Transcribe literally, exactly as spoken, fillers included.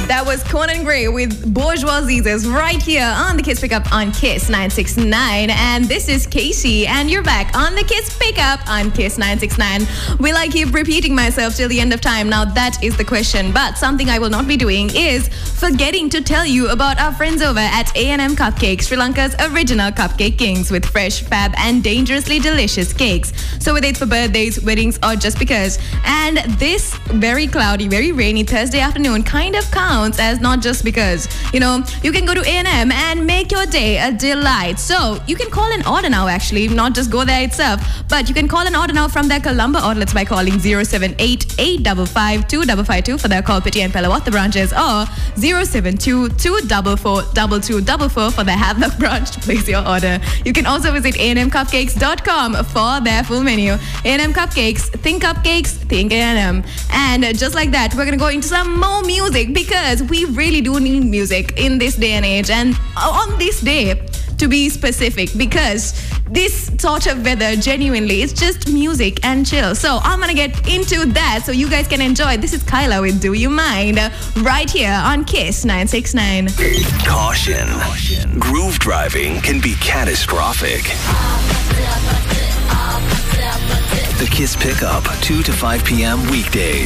That was Conan Gray with Bourgeoisie's right here on the Kids Pickup on Kiss nine six nine. And this is Casey, and you're back on the Kids Pickup on Kiss nine six nine. Will I keep repeating myself till the end of time? Now that is the question. But something I will not be doing is forgetting to tell you about our friends over at A and M Cupcakes, Sri Lanka's original cupcake kings, with fresh, fab, and dangerously delicious cakes. So whether it's for birthdays, weddings, or just because. And this very cloudy, very rainy Thursday afternoon kind of counts as not just because. You know, you can go to A and M and make your day a delight. So you can call an order now, actually, not just go there itself, but you can call an order now from their Colombo outlets by calling zero seven eight, eight five five, two five five two for their Kolpiti and Pellawatta branches, or zero seven two, two four four, two two four four for their Havelock branch to place your order. You can also visit A and M cupcakes dot com for their full menu. A and M Cupcakes, think cupcakes, think A and M. And just like that, we're going to go into some more music, because we really do need music in this day and age, and on this day to be specific, because this sort of weather genuinely is just music and chill. So I'm gonna get into that so you guys can enjoy. This is Kyla with Do You Mind, right here on Kiss nine six nine. Caution. Caution. Groove driving can be catastrophic. The Kiss Pickup, two to five p.m. weekdays.